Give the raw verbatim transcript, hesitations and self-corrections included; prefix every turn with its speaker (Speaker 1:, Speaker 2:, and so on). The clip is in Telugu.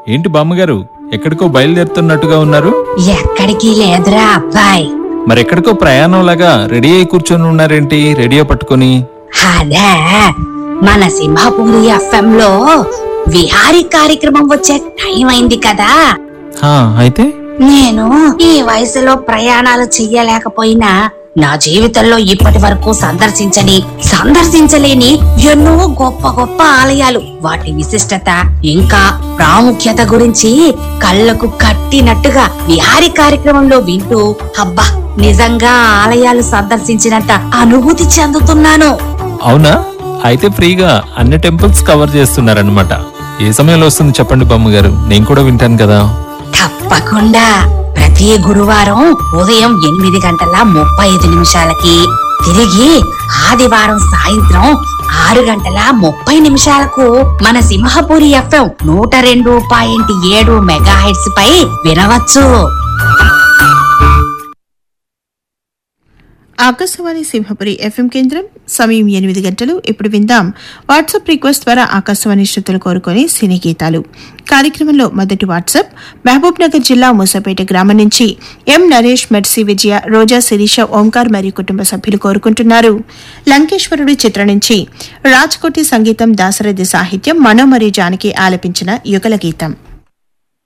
Speaker 1: ఏంటి బామ్మగారు ఎక్కడికో బయలుదేరుతున్నట్టుగా ఉన్నారు?
Speaker 2: ఎక్కడికి లేదురా అబ్బాయి.
Speaker 1: మరెక్కడికో ప్రయాణం లాగా రెడీ అయి కూర్చొని ఉన్నారేంటి రేడియో పట్టుకుని?
Speaker 2: అదే మన సింహపురి ఎఫ్ఎం లో విహారీ కార్యక్రమం వచ్చే టైం అయింది కదా.
Speaker 1: హా అయితే
Speaker 2: నేను ఈ వయసులో ప్రయాణాలు చెయ్యలేకపోయినా నా జీవితంలో ఇప్పటి వరకు సందర్శించని సందర్శించలేని ఎన్నో గొప్ప గొప్ప ఆలయాలు, వాటి విశిష్టత ఇంకా ప్రాముఖ్యత గురించి కళ్ళకు కట్టినట్టుగా విహారీ కార్యక్రమంలో వింటూ అబ్బా నిజంగా ఆలయాలు సందర్శించినంత అనుభూతి చెందుతున్నాను.
Speaker 1: అవునా? అయితే ఫ్రీగా అన్ని టెంపుల్స్ కవర్ చేస్తున్నారన్నమాట. ఏ సమయంలో వస్తుంది చెప్పండి బామ్మగారు, నేను కూడా వింటాను కదా.
Speaker 2: తప్పకుండా ప్రతి గురువారం ఉదయం ఎనిమిది గంటల ముప్పై ఐదు నిమిషాలకి, తిరిగి ఆదివారం సాయంత్రం ఆరు గంటల ముప్పై నిమిషాలకు మన సింహపురి ఎఫ్ఎం నూట రెండు పాయింట్ ఏడు మెగా హెర్ట్జ్ పై వినవచ్చు.
Speaker 3: ఆకాశవాణి సింహపురి ఎఫ్ఎం కేంద్రం, సమయం ఎనిమిది గంటలు. ఇప్పుడు విందాం వాట్సాప్ రిక్వెస్ట్ ద్వారా ఆకాశవాణి శ్రోతలు కోరుకొని సినీ గీతాలు కార్యక్రమంలో. మొదటి వాట్సాప్ మహబూబ్ నగర్ జిల్లా మూసపేట గ్రామం నుంచి ఎం నరేష్, మెర్సీ విజయ, రోజా, శిరీష, ఓంకార్ మరియు కుటుంబ సభ్యులు కోరుకుంటున్నారు. లంకేశ్వరుడు చిత్రం నుంచి రాజ్కోటి సంగీతం, దాసరథి సాహిత్యం, మనో మరియు జానకి ఆలపించిన యుగల గీతం.